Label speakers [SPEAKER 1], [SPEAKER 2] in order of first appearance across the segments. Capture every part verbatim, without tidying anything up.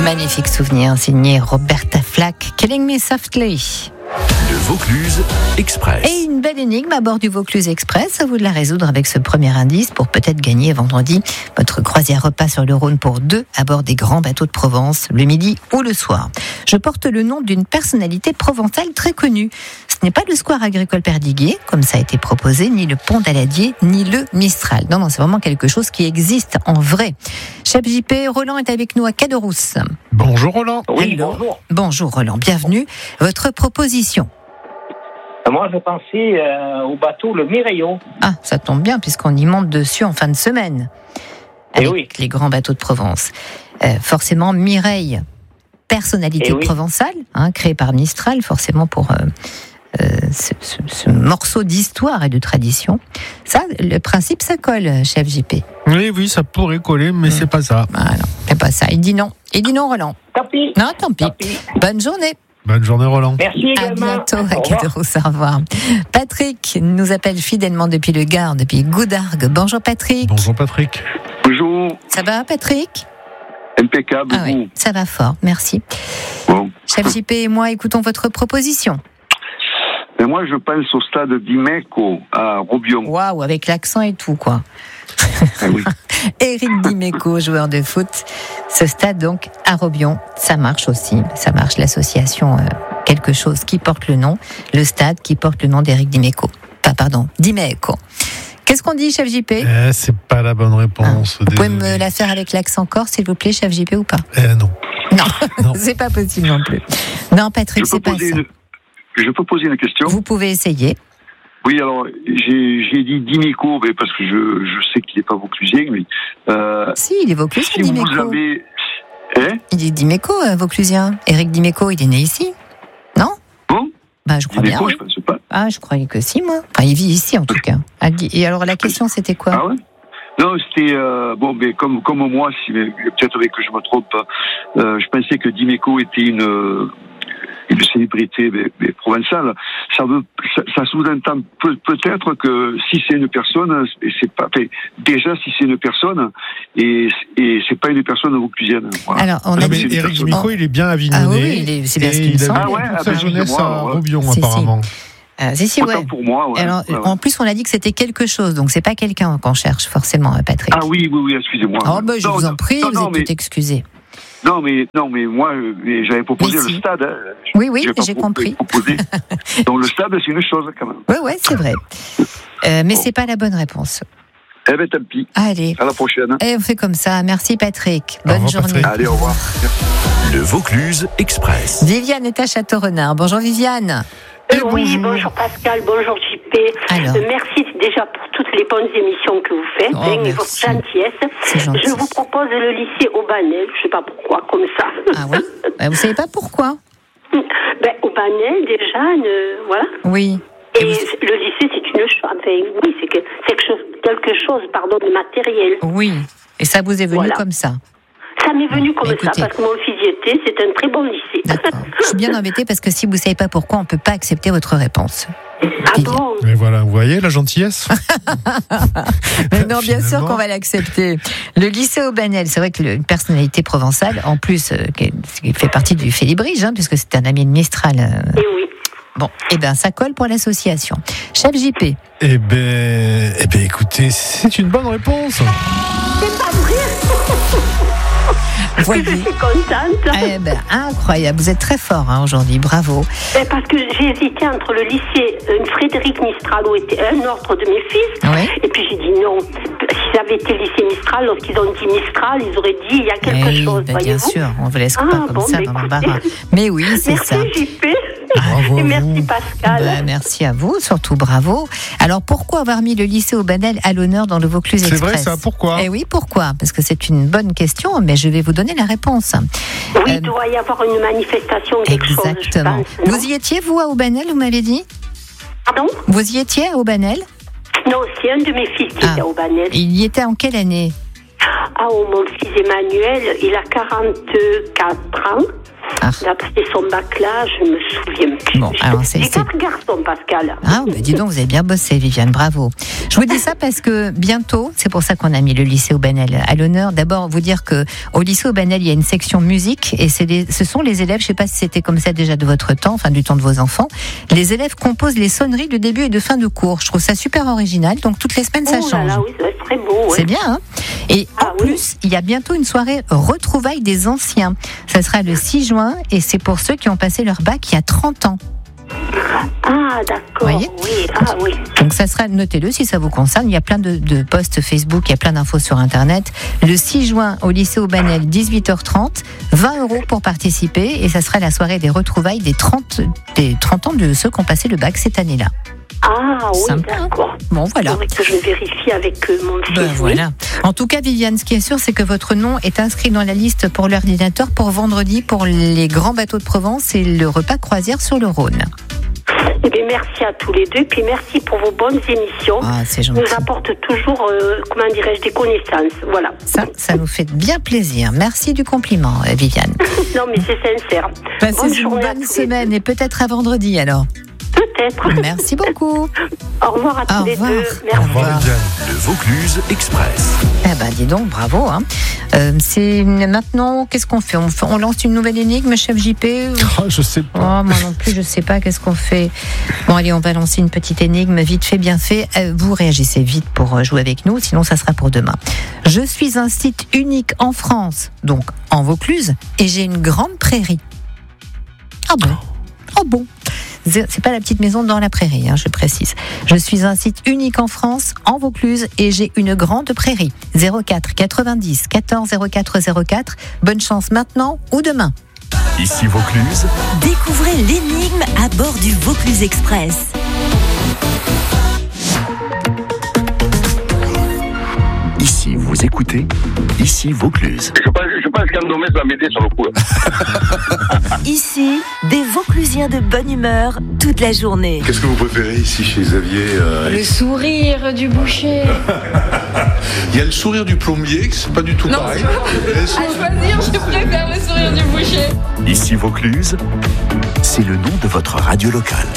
[SPEAKER 1] Magnifique souvenir, signé Roberta Flack, Killing Me Softly.
[SPEAKER 2] Le Vaucluse Express.
[SPEAKER 1] Et une belle énigme à bord du Vaucluse Express. À vous de la résoudre avec ce premier indice pour peut-être gagner vendredi votre croisière repas sur le Rhône pour deux à bord des grands bateaux de Provence, le midi ou le soir. Je porte le nom d'une personnalité provençale très connue. Ce n'est pas le square agricole Perdiguier, comme ça a été proposé, ni le pont d'Aladier, ni le Mistral. Non, non, c'est vraiment quelque chose qui existe en vrai. Chef J P, Roland est avec nous à Caderousse.
[SPEAKER 3] Bonjour Roland.
[SPEAKER 4] Oui,
[SPEAKER 1] Hello.
[SPEAKER 4] bonjour.
[SPEAKER 1] Bonjour Roland, bienvenue. Votre proposition.
[SPEAKER 4] Moi, je pensais euh, au bateau le Mireillot.
[SPEAKER 1] Ah, ça tombe bien puisqu'on y monte dessus en fin de semaine. Avec
[SPEAKER 4] Eh oui.
[SPEAKER 1] les grands bateaux de Provence. Euh, forcément, Mireille, personnalité
[SPEAKER 4] Eh oui.
[SPEAKER 1] provençale, hein, créée par Mistral, forcément pour euh, euh, ce, ce- ce morceau d'histoire et de tradition. Ça, le principe, ça colle, chef J P.
[SPEAKER 3] Oui, oui, ça pourrait coller, mais c'est pas ça.
[SPEAKER 1] Ah non, c'est pas ça. Il dit non. Il dit non, Roland.
[SPEAKER 4] Tant pis.
[SPEAKER 1] Non, tant pis.
[SPEAKER 4] Tant pis.
[SPEAKER 1] Bonne journée.
[SPEAKER 3] Bonne journée Roland.
[SPEAKER 4] Merci
[SPEAKER 1] À
[SPEAKER 4] également.
[SPEAKER 1] bientôt
[SPEAKER 4] Au
[SPEAKER 1] à
[SPEAKER 4] revoir.
[SPEAKER 1] Caderousse. Au revoir. Patrick nous appelle fidèlement depuis le Gard, depuis Goudargues. Bonjour Patrick.
[SPEAKER 3] Bonjour Patrick.
[SPEAKER 5] Bonjour,
[SPEAKER 1] Ça va Patrick?
[SPEAKER 5] impeccable,
[SPEAKER 1] Ah oui,
[SPEAKER 5] vous.
[SPEAKER 1] ça va fort, merci.
[SPEAKER 5] Bon.
[SPEAKER 1] Chef J P et moi, écoutons votre proposition.
[SPEAKER 5] Et moi, je pense au stade d'Imeco à Robion.
[SPEAKER 1] Waouh, avec l'accent et tout, quoi.
[SPEAKER 5] Ah oui.
[SPEAKER 1] Éric Dimeco, joueur de foot. Ce stade, donc, à Robion, ça marche aussi. Ça marche, l'association euh, quelque chose qui porte le nom. Le stade qui porte le nom d'Éric Dimeco. Pas, pardon, Dimeco. Qu'est-ce qu'on dit, chef J P?
[SPEAKER 3] Eh, c'est pas la bonne réponse.
[SPEAKER 1] Vous pouvez
[SPEAKER 3] désolé.
[SPEAKER 1] me la faire avec l'accent corse, s'il vous plaît, chef J P, ou pas?
[SPEAKER 3] Eh non.
[SPEAKER 1] Non,
[SPEAKER 3] Non.
[SPEAKER 1] c'est pas possible non plus. Non, Patrick,
[SPEAKER 5] Je
[SPEAKER 1] c'est
[SPEAKER 5] peux,
[SPEAKER 1] pas
[SPEAKER 5] poser
[SPEAKER 1] ça.
[SPEAKER 5] une... je peux poser une question?
[SPEAKER 1] Vous pouvez essayer.
[SPEAKER 5] Oui, alors, j'ai, j'ai dit Dimeco, mais parce que je, je sais qu'il n'est pas vauclusien, mais euh,
[SPEAKER 1] Si, il est vauclusien,
[SPEAKER 5] si vous
[SPEAKER 1] Dimeco.
[SPEAKER 5] avez... Hein?
[SPEAKER 1] Il est Dimeco, euh, vauclusien. Éric Dimeco, il est né ici. Non?
[SPEAKER 5] Bon?
[SPEAKER 1] Bah, je crois bien.
[SPEAKER 5] Dimeco,
[SPEAKER 1] oui.
[SPEAKER 5] je pense pas.
[SPEAKER 1] Ah, je croyais que si, moi. Enfin, il vit ici, en tout cas. Ah, di- Et alors, la question, c'était quoi?
[SPEAKER 5] Ah ouais? Non, c'était... Euh, bon, mais comme, comme moi, si, mais peut-être que je me trompe, euh, je pensais que Dimeco était une... euh, une célébrité mais, mais provençale, ça veut, ça, ça sous-entend peut, peut-être que si c'est une personne, et c'est pas, enfin, déjà si c'est une personne, et, et c'est pas une personne vauclusienne. Voilà.
[SPEAKER 1] Alors, on
[SPEAKER 3] Ah,
[SPEAKER 1] a
[SPEAKER 3] mais
[SPEAKER 1] dit...
[SPEAKER 5] une
[SPEAKER 3] Eric
[SPEAKER 5] personne.
[SPEAKER 3] Dimeco, il est bien
[SPEAKER 1] Ah
[SPEAKER 3] avignonné.
[SPEAKER 1] oui, il est- c'est bien
[SPEAKER 3] et
[SPEAKER 1] ce qu'il me
[SPEAKER 3] il a
[SPEAKER 1] semble.
[SPEAKER 3] vécu
[SPEAKER 5] Ah ouais,
[SPEAKER 3] toute
[SPEAKER 5] ah
[SPEAKER 3] sa
[SPEAKER 5] ben,
[SPEAKER 3] jeunesse
[SPEAKER 5] excusez-moi,
[SPEAKER 3] à
[SPEAKER 5] ouais.
[SPEAKER 3] Robion,
[SPEAKER 1] Si, si.
[SPEAKER 3] apparemment.
[SPEAKER 1] Euh, si, si,
[SPEAKER 5] Autant
[SPEAKER 1] ouais.
[SPEAKER 5] pour moi, ouais.
[SPEAKER 1] Alors,
[SPEAKER 5] Ouais, ouais.
[SPEAKER 1] en plus, on a dit que c'était quelque chose, donc c'est pas quelqu'un qu'on cherche, forcément, euh, Patrick.
[SPEAKER 5] Ah oui, oui, oui, excusez-moi.
[SPEAKER 1] Oh, bah, je
[SPEAKER 5] Non,
[SPEAKER 1] vous en
[SPEAKER 5] non,
[SPEAKER 1] prie,
[SPEAKER 5] non,
[SPEAKER 1] vous
[SPEAKER 5] non,
[SPEAKER 1] êtes
[SPEAKER 5] mais,
[SPEAKER 1] tout excusé.
[SPEAKER 5] non, mais, non, mais moi, euh, mais j'avais proposé
[SPEAKER 1] Mais
[SPEAKER 5] le
[SPEAKER 1] si.
[SPEAKER 5] stade. hein.
[SPEAKER 1] Oui, oui,
[SPEAKER 5] J'ai pas
[SPEAKER 1] j'ai
[SPEAKER 5] pro-
[SPEAKER 1] compris.
[SPEAKER 5] proposé. Donc le stade, c'est une chose, quand même.
[SPEAKER 1] Oui, oui, c'est vrai. Euh, mais
[SPEAKER 5] Bon.
[SPEAKER 1] c'est pas la bonne réponse.
[SPEAKER 5] Eh ben, tant pis.
[SPEAKER 1] Allez.
[SPEAKER 5] À la prochaine.
[SPEAKER 1] Et on fait comme ça. Merci, Patrick.
[SPEAKER 3] Au
[SPEAKER 1] Bonne
[SPEAKER 3] revoir,
[SPEAKER 1] journée.
[SPEAKER 3] Patrick.
[SPEAKER 5] Allez, au revoir.
[SPEAKER 2] Le Vaucluse Express.
[SPEAKER 1] Viviane est à Château-Renard. Bonjour, Viviane.
[SPEAKER 3] Et
[SPEAKER 6] Oui,
[SPEAKER 3] bonjour.
[SPEAKER 6] bonjour Pascal, bonjour J P.
[SPEAKER 1] Alors.
[SPEAKER 6] Euh, Merci déjà pour toutes les bonnes émissions que vous faites
[SPEAKER 1] Oh,
[SPEAKER 6] hein, et
[SPEAKER 1] merci.
[SPEAKER 6] votre gentillesse.
[SPEAKER 1] C'est gentil.
[SPEAKER 6] Je vous propose le lycée Aubanel, je sais pas pourquoi, comme ça.
[SPEAKER 1] Ah oui. Bah, vous savez pas pourquoi?
[SPEAKER 6] Ben, Aubanel, déjà, une- voilà.
[SPEAKER 1] Oui.
[SPEAKER 6] Et le lycée, c'est une chose, enfin, oui, c'est que- c'est quelque chose, quelque chose, pardon, de matériel.
[SPEAKER 1] Oui. Et ça vous est venu
[SPEAKER 6] Voilà.
[SPEAKER 1] comme ça?
[SPEAKER 6] Ça m'est venu comme
[SPEAKER 1] écoutez.
[SPEAKER 6] ça, parce que mon fils y était, c'est un très bon lycée.
[SPEAKER 1] D'accord. Je suis bien embêtée parce que si vous savez pas pourquoi, on peut pas accepter votre réponse.
[SPEAKER 6] Ah bon?
[SPEAKER 3] Mais voilà, vous voyez la gentillesse.
[SPEAKER 1] Mais non, bien sûr
[SPEAKER 3] Finalement.
[SPEAKER 1] qu'on va l'accepter. Le lycée Aubanel, c'est vrai que le- une personnalité provençale, en plus, euh, qui, est- qui fait partie du Félibrige, hein, puisque c'est un ami de Mistral. euh.
[SPEAKER 6] Et oui.
[SPEAKER 1] Bon, eh ben, ça colle pour l'association. Chef J P.
[SPEAKER 3] Eh ben, eh ben, écoutez, c'est une bonne réponse.
[SPEAKER 6] C'est pas vrai?
[SPEAKER 1] Voyez.
[SPEAKER 6] Je suis contente.
[SPEAKER 1] Eh ben, incroyable. Vous êtes très fort hein, aujourd'hui. Bravo.
[SPEAKER 6] Ben, parce que j'ai hésité entre le lycée euh, Frédéric Mistral, où était un autre de mes fils,
[SPEAKER 1] Oui.
[SPEAKER 6] et puis j'ai dit non. S'ils avaient été lycée Mistral, lorsqu'ils ont dit Mistral, ils auraient dit il y a quelque
[SPEAKER 1] Eh,
[SPEAKER 6] chose,
[SPEAKER 1] ben, bien
[SPEAKER 6] voyez-vous.
[SPEAKER 1] sûr, on vous laisse
[SPEAKER 6] Ah,
[SPEAKER 1] pas comme
[SPEAKER 6] bon,
[SPEAKER 1] ça
[SPEAKER 6] ben,
[SPEAKER 1] dans
[SPEAKER 6] écoutez.
[SPEAKER 1] l'embarras. Mais oui, c'est
[SPEAKER 6] Merci
[SPEAKER 1] ça.
[SPEAKER 6] J P.
[SPEAKER 3] Bravo
[SPEAKER 6] Et
[SPEAKER 3] à
[SPEAKER 6] merci
[SPEAKER 3] vous.
[SPEAKER 6] Pascal.
[SPEAKER 1] Ben, merci à vous, surtout bravo. Alors pourquoi avoir mis le lycée Aubanel à l'honneur dans le Vaucluse
[SPEAKER 3] C'est
[SPEAKER 1] Express?
[SPEAKER 3] vrai ça, pourquoi?
[SPEAKER 1] Eh oui, pourquoi? Parce que c'est une bonne question, mais je vais vous donner la réponse.
[SPEAKER 6] Oui,
[SPEAKER 1] Euh,
[SPEAKER 6] il doit y avoir une manifestation, quelque chose, je
[SPEAKER 1] Exactement.
[SPEAKER 6] pense. non
[SPEAKER 1] Vous y étiez, vous, à Aubanel, vous m'avez dit?
[SPEAKER 6] Pardon?
[SPEAKER 1] Vous y étiez à Aubanel?
[SPEAKER 6] Non, c'est un de mes fils qui
[SPEAKER 1] Ah.
[SPEAKER 6] était au Banel.
[SPEAKER 1] Il y était en quelle année?
[SPEAKER 6] Ah, oh, mon fils Emmanuel, il a quarante-quatre ans.
[SPEAKER 1] Ah.
[SPEAKER 6] Il a passé son bac là, je me souviens plus.
[SPEAKER 1] Bon, alors c'est,
[SPEAKER 6] J'ai
[SPEAKER 1] c'est...
[SPEAKER 6] quatre garçons, Pascal.
[SPEAKER 1] Ah, bah dis donc, vous avez bien bossé, Viviane, bravo. Je vous dis ça parce que bientôt, c'est pour ça qu'on a mis le lycée Aubanel à l'honneur. D'abord, vous dire que au lycée Aubanel, il y a une section musique et c'est des, ce sont les élèves, je ne sais pas si c'était comme ça déjà de votre temps, enfin du temps de vos enfants, les élèves composent les sonneries de début et de fin de cours. Je trouve ça super original, donc toutes les semaines, ça
[SPEAKER 6] Oh là
[SPEAKER 1] change.
[SPEAKER 6] là, oui, c'est très beau. Ouais.
[SPEAKER 1] C'est bien, hein? Et
[SPEAKER 6] Ah,
[SPEAKER 1] en
[SPEAKER 6] oui.
[SPEAKER 1] plus, il y a bientôt une soirée retrouvailles des anciens. Ça sera le six juin et c'est pour ceux qui ont passé leur bac il y a trente ans.
[SPEAKER 6] Ah, d'accord.
[SPEAKER 1] Voyez
[SPEAKER 6] Oui, ah oui.
[SPEAKER 1] Donc ça sera, notez-le si ça vous concerne, il y a plein de, de posts Facebook, il y a plein d'infos sur Internet. Le six juin au lycée Aubanel, dix-huit heures trente, vingt euros pour participer et ça sera la soirée des retrouvailles des trente, des trente ans de ceux qui ont passé le bac cette année-là.
[SPEAKER 6] Ah oui,
[SPEAKER 1] Sympa.
[SPEAKER 6] d'accord.
[SPEAKER 1] Bon, voilà.
[SPEAKER 6] Il faudrait que je vérifie avec euh, mon fils.
[SPEAKER 1] Ben
[SPEAKER 6] oui.
[SPEAKER 1] voilà. En tout cas, Viviane, ce qui est sûr, c'est que votre nom est inscrit dans la liste pour l'ordinateur pour vendredi pour les grands bateaux de Provence et le repas croisière sur le Rhône.
[SPEAKER 6] Eh bien, merci à tous les deux, puis merci pour vos bonnes émissions.
[SPEAKER 1] Ah, c'est
[SPEAKER 6] Qui
[SPEAKER 1] gentil.
[SPEAKER 6] nous apportent toujours, euh, comment dirais-je, des connaissances. Voilà.
[SPEAKER 1] Ça, ça nous fait bien plaisir. Merci du compliment, euh, Viviane.
[SPEAKER 6] Non, mais c'est sincère.
[SPEAKER 1] Passez
[SPEAKER 6] Bonne
[SPEAKER 1] une
[SPEAKER 6] journée à
[SPEAKER 1] bonne
[SPEAKER 6] tous les
[SPEAKER 1] semaine et peut-être à vendredi alors.
[SPEAKER 6] Peut-être.
[SPEAKER 1] Merci beaucoup.
[SPEAKER 6] Au revoir à tous
[SPEAKER 1] Au
[SPEAKER 6] les
[SPEAKER 1] revoir.
[SPEAKER 6] deux.
[SPEAKER 1] Au
[SPEAKER 6] Merci.
[SPEAKER 1] revoir.
[SPEAKER 2] Le Vaucluse Express.
[SPEAKER 1] Eh ben, dis donc, bravo. Hein. Euh, c'est maintenant, qu'est-ce qu'on fait on, fait on lance une nouvelle énigme, chef J P
[SPEAKER 3] Oh, je sais
[SPEAKER 1] Oh,
[SPEAKER 3] pas.
[SPEAKER 1] moi non plus, je sais pas qu'est-ce qu'on fait. Bon, allez, on va lancer une petite énigme, vite fait, bien fait. Euh, vous réagissez vite pour jouer avec nous, sinon ça sera pour demain. Je suis un site unique en France, donc en Vaucluse, et j'ai une grande prairie. Ah bon Oh bon C'est pas la petite maison dans la prairie, hein, je précise. Je suis un site unique en France, en Vaucluse, et j'ai une grande prairie. zéro quatre quatre-vingt-dix quatorze zéro quatre zéro quatre. Bonne chance maintenant ou demain.
[SPEAKER 2] Ici Vaucluse.
[SPEAKER 7] Découvrez l'énigme à bord du Vaucluse Express.
[SPEAKER 2] Ici vous écoutez. Ici Vaucluse.
[SPEAKER 8] Je pense, je pense qu'Andomès va m'aider sur le coup.
[SPEAKER 7] Ici, des Vauclusiens de bonne humeur toute la journée.
[SPEAKER 9] Qu'est-ce que vous préférez ici chez Xavier euh,
[SPEAKER 10] Le sourire du boucher.
[SPEAKER 9] Il y a le sourire du plombier, c'est pas du tout
[SPEAKER 10] Non,
[SPEAKER 9] pareil.
[SPEAKER 10] À choisir, je préfère le sourire du boucher.
[SPEAKER 2] Ici Vaucluse. C'est le nom de votre radio locale.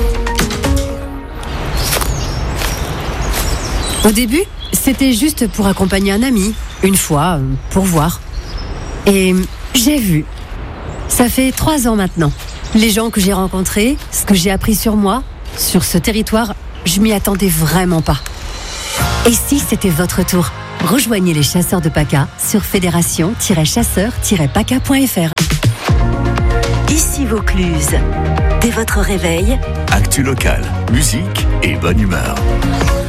[SPEAKER 11] Au début, c'était juste pour accompagner un ami, une fois, euh, pour voir. Et j'ai vu. Ça fait trois ans maintenant. Les gens que j'ai rencontrés, ce que j'ai appris sur moi, sur ce territoire, je m'y attendais vraiment pas. Et si c'était votre tour? Rejoignez les chasseurs de P A C A sur fédération tiret chasseurs tiret P A C A point F R.
[SPEAKER 7] Ici Vaucluse. Dès votre réveil,
[SPEAKER 2] Actu locale, musique et bonne humeur.